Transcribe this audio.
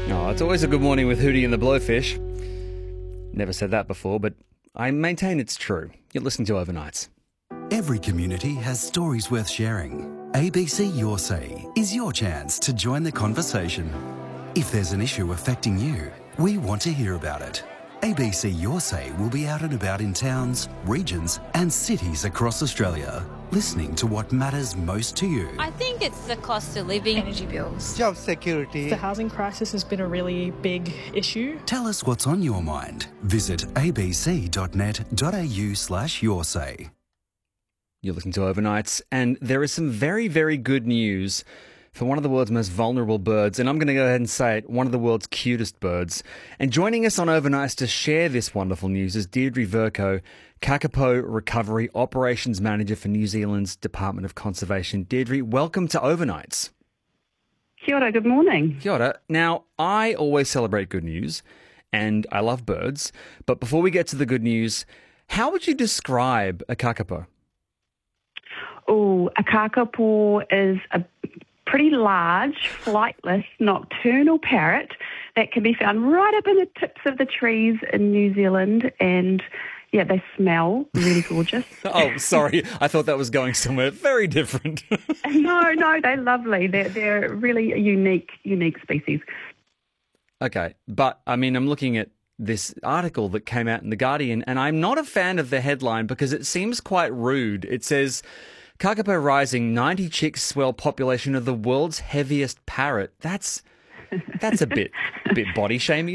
Oh, it's always a good morning with Hootie and the Blowfish. Never said that before, but I maintain it's true. You're listening to Overnights. Every community has stories worth sharing. ABC Your Say is your chance to join the conversation. If there's an issue affecting you, we want to hear about it. ABC Your Say will be out and about in towns, regions and cities across Australia, listening to what matters most to you. I think it's the cost of living. Energy bills. Job security. The housing crisis has been a really big issue. Tell us what's on your mind. Visit abc.net.au/yoursay. You're listening to Overnights, and there is some very, very good news for one of the world's most vulnerable birds, and I'm going to go ahead and say it, one of the world's cutest birds. And joining us on Overnights to share this wonderful news is Deirdre Vercoe, Kakapo Recovery Operations Manager for New Zealand's Department of Conservation. Deirdre, welcome to Overnights. Kia ora, good morning. Kia ora. Now, I always celebrate good news, and I love birds, but before we get to the good news, how would you describe a kakapo? Oh, a kakapo is a pretty large, flightless, nocturnal parrot that can be found right up in the tips of the trees in New Zealand. And, yeah, they smell really gorgeous. Oh, sorry. I thought that was going somewhere very different. No, they're lovely. They're really a unique species. Okay, but, I mean, I'm looking at this article that came out in The Guardian, and I'm not a fan of the headline because it seems quite rude. It says, Kakapo rising, 90 chicks swell population of the world's heaviest parrot. That's a bit body shaming.